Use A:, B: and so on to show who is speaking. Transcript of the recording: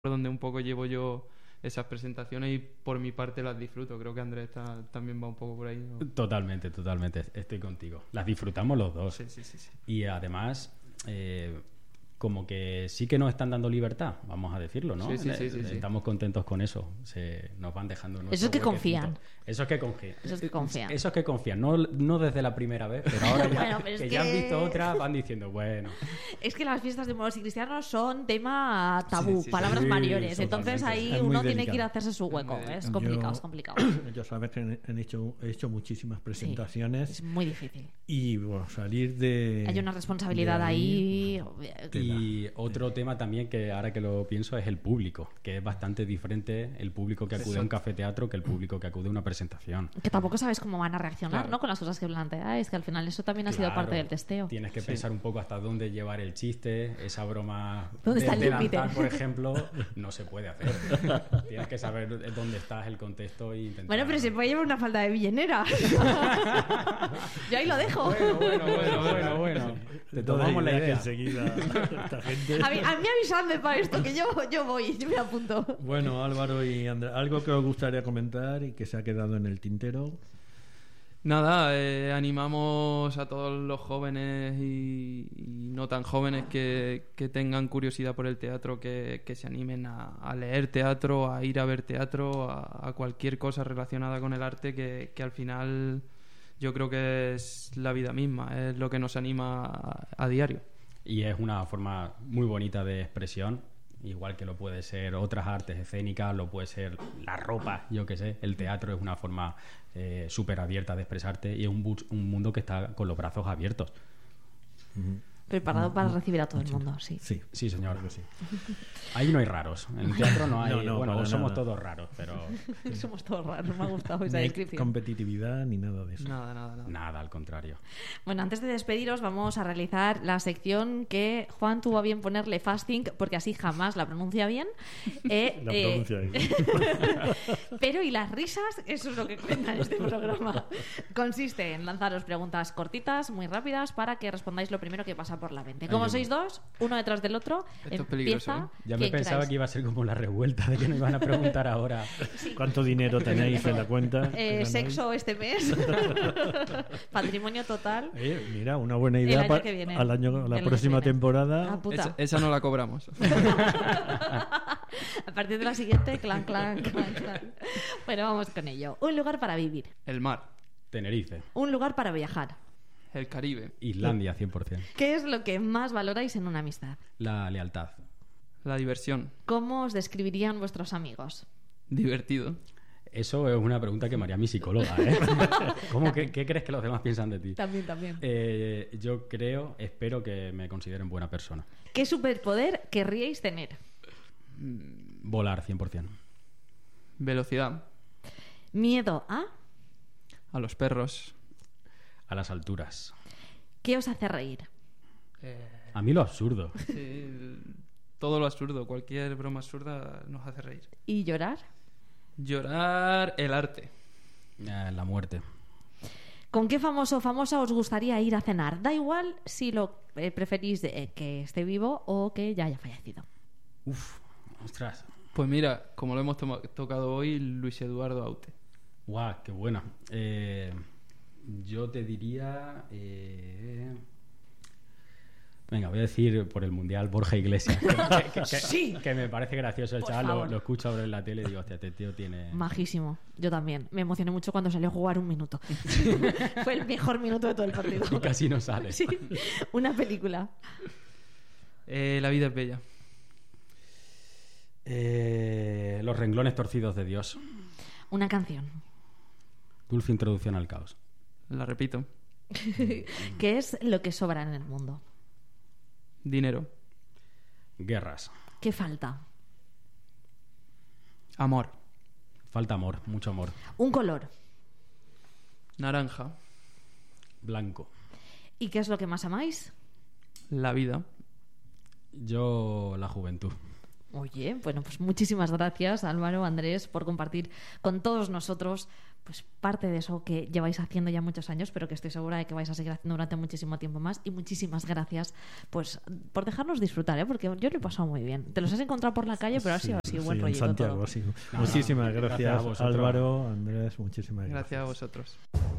A: donde un poco llevo yo esas presentaciones y por mi parte las disfruto. Creo que Andrés también va un poco por ahí, ¿no?
B: Totalmente, estoy contigo. Las disfrutamos los dos.
A: Sí.
B: Y además, como que sí que nos están dando libertad, vamos a decirlo, ¿no?
A: Sí.
B: Estamos contentos con eso. Nos van dejando nuestro
C: Eso es que
B: huequecito.
C: confían.
B: Eso es que confían.
C: Eso es que confían.
B: No desde la primera vez, pero ahora ya,
C: Bueno, pero es
B: que ya han visto otra, van diciendo, bueno.
C: Es que las fiestas de moros y cristianos son tema tabú,
A: Sí,
C: palabras
B: sí,
C: mayores.
B: totalmente.
C: Entonces ahí
D: Es muy
C: uno tiene
D: delicado.
C: que ir a hacerse su hueco. Es complicado, es complicado.
D: Yo sabes que he hecho muchísimas presentaciones.
C: Es muy difícil.
D: Y bueno, salir de...
C: Hay una responsabilidad
D: de
C: ahí.
B: Y otro tema también que ahora que lo pienso es el público, que es bastante diferente el público que acude a un cafeteatro que el público que acude a una presentación.
C: Que tampoco sabes cómo van a reaccionar,
A: Claro.
C: ¿no? Con las cosas que planteáis, que al final eso también ha sido
B: Claro,
C: parte del testeo.
B: Tienes que pensar un poco hasta dónde llevar el chiste, esa broma
C: ¿Dónde está el límite?
B: lanzar, por ejemplo, no se puede hacer. Tienes que saber dónde estás, el contexto y intentar...
C: Bueno, pero se puede llevar una falda de villenera. Yo ahí lo dejo.
B: Bueno. Te
D: toda
B: tomamos la idea.
D: enseguida esta gente.
C: A mí avisadme para esto, que yo voy, yo me apunto.
D: Bueno, Álvaro y Andrés, algo que os gustaría comentar y que se ha quedado en el tintero.
A: Nada, animamos a todos los jóvenes y no tan jóvenes que tengan curiosidad por el teatro, que se animen a leer teatro, a ir a ver teatro, a cualquier cosa relacionada con el arte, que al final yo creo que es la vida misma, es lo que nos anima a diario.
B: Y es una forma muy bonita de expresión, igual que lo puede ser otras artes escénicas, lo puede ser la ropa, yo qué sé. El teatro es una forma súper abierta de expresarte y es un mundo que está con los brazos abiertos.
C: Preparado para recibir a todo el mundo, sí.
B: Sí, señor.
D: Claro que sí.
B: Ahí no hay raros. En el teatro no hay...
D: No,
B: bueno,
D: para
B: somos
D: nada.
B: todos raros, pero...
C: Somos todos raros, me ha gustado esa
D: Ni hay
C: descripción.
D: competitividad ni nada de eso.
A: Nada.
B: Nada, al contrario.
C: Bueno, antes de despediros vamos a realizar la sección que Juan tuvo a bien ponerle fasting, porque así jamás la pronuncia bien.
D: La pronuncia ahí.
C: Pero y las risas, eso es lo que cuenta en este programa. Consiste en lanzaros preguntas cortitas, muy rápidas, para que respondáis lo primero que pasa por la mente. Como sois dos, uno detrás del otro,
A: Esto es peligroso,
C: empieza
B: Ya me
C: quien
B: pensaba
C: queráis.
B: que iba a ser como la revuelta de que nos iban a preguntar ahora.
D: ¿Cuánto dinero tenéis en la cuenta? ¿Que ganáis?
C: Sexo este mes. Patrimonio total.
D: Mira, una buena
C: El
D: idea
C: año
D: para
C: que viene.
D: la
C: El año
D: próxima
C: que viene.
D: temporada.
C: Ah, puta.
A: Esa no la cobramos.
C: A partir de la siguiente, clan. Bueno, vamos con ello. Un lugar para vivir.
A: El mar,
B: Tenerife,
C: Un lugar para viajar.
A: el Caribe,
B: Islandia, 100%.
C: ¿Qué es lo que más valoráis en una amistad?
B: La lealtad.
A: la diversión,
C: ¿Cómo os describirían vuestros amigos?
A: divertido.
B: Eso es una pregunta que me haría mi psicóloga, ¿eh? ¿Qué crees que los demás piensan de ti?
C: También.
B: Yo espero que me consideren buena persona.
C: ¿Qué superpoder querríais tener?
B: Volar, 100%.
A: Velocidad,
C: ¿Miedo a?
A: a los perros.
B: A las alturas.
C: ¿Qué os hace reír?
B: A mí lo absurdo.
A: Sí, todo lo absurdo, cualquier broma absurda nos hace reír.
C: ¿Y llorar?
A: Llorar, el arte.
B: La muerte.
C: ¿Con qué famoso o famosa os gustaría ir a cenar? Da igual si lo preferís que esté vivo o que ya haya fallecido.
B: Uf, ostras.
A: Pues mira, como lo hemos tocado hoy, Luis Eduardo Aute.
B: Guau, qué buena. Yo te diría... Venga, voy a decir por el Mundial Borja Iglesias.
C: Sí.
B: Que me parece gracioso el
C: Por
B: chaval.
C: favor.
B: Lo escucho ahora en la tele y digo, hostia, este tío tiene...
C: Majísimo. Yo también. Me emocioné mucho cuando salió a jugar un minuto. Fue el mejor minuto de todo el partido.
B: Y casi no sale.
C: Sí. Una película.
A: La vida es bella.
B: Los renglones torcidos de Dios.
C: Una canción.
B: Dulce introducción al caos.
A: La repito.
C: ¿Qué es lo que sobra en el mundo?
A: Dinero.
B: Guerras.
C: ¿Qué falta?
A: Amor.
B: Falta amor, mucho amor.
C: Un color.
A: Naranja.
B: Blanco.
C: ¿Y qué es lo que más amáis?
A: La vida.
B: Yo, la juventud.
C: Oye, bueno, pues muchísimas gracias, Álvaro, Andrés, por compartir con todos nosotros pues parte de eso que lleváis haciendo ya muchos años, pero que estoy segura de que vais a seguir haciendo durante muchísimo tiempo más. Y muchísimas gracias pues por dejarnos disfrutar, ¿eh? Porque yo lo he pasado muy bien. Te los has encontrado por la calle, pero ha sido así buen
D: en
C: rollito
D: Santiago,
C: todo.
D: sí. Muchísimas gracias,
B: gracias a vosotros.
D: Álvaro, Andrés, muchísimas gracias.
A: Gracias a vosotros.